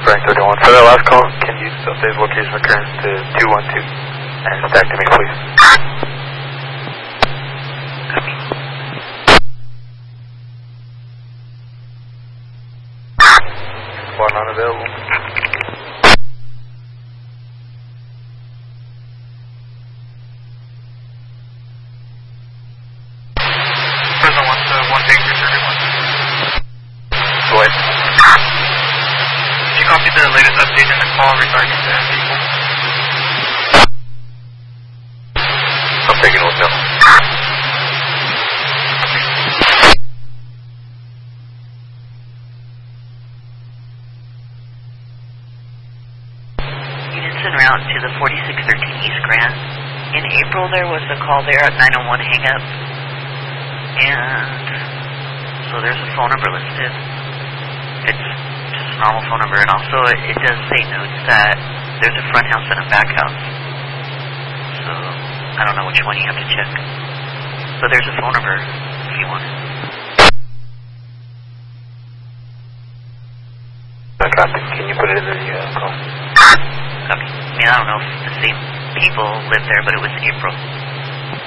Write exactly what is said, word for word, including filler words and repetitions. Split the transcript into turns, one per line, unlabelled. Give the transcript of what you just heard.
Frank thirty-one. For that last call, can you update location occurrence to two one two and stack to me, please? Squad not available.
Prison one to one Baker thirty-one.
Wait.
Did you copy the latest update in the call regarding the people?
I'm taking notes now.
Units en route to the forty-six thirteen East Grand. In April, there was a call there at nine oh one hang-up. And so there's a phone number listed. It's just a normal phone number. And also, it, it does say notes that there's a front house and a back house. So I don't know which one you have to check. But there's a phone number if you want it.
I copy. Can you put it in the uh, call?
Okay. I mean, I don't know if the same people live there, but it was April.